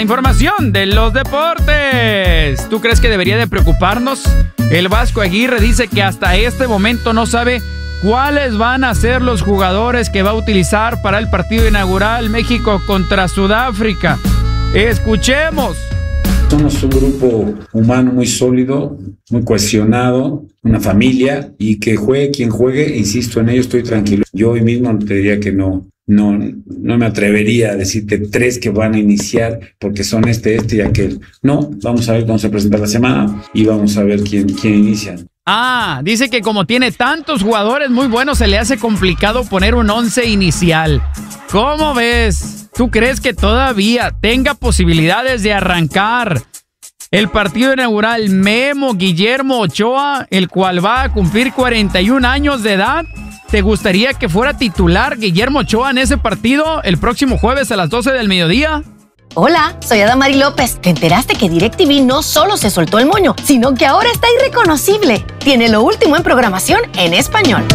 Información de los deportes. ¿Tú crees que debería de preocuparnos? El Vasco Aguirre dice que hasta este momento no sabe cuáles van a ser los jugadores que va a utilizar para el partido inaugural México contra Sudáfrica. Escuchemos. Somos un grupo humano muy sólido, muy cohesionado, una familia, y que juegue quien juegue, insisto en ello, estoy tranquilo. Yo hoy mismo te diría que no me atrevería a decirte 3 que van a iniciar porque son este y aquel. No, vamos a ver, vamos a presentar la semana y vamos a ver quién inicia. Dice que como tiene tantos jugadores muy buenos, se le hace complicado poner un 11 inicial. ¿Cómo ves? ¿Tú crees que todavía tenga posibilidades de arrancar el partido inaugural Memo Guillermo Ochoa, el cual va a cumplir 41 años de edad? ¿Te gustaría que fuera titular Guillermo Ochoa en ese partido el próximo jueves a las 12 del mediodía? Hola, soy Adamari López. ¿Te enteraste que DirecTV no solo se soltó el moño, sino que ahora está irreconocible? Tiene lo último en programación en español.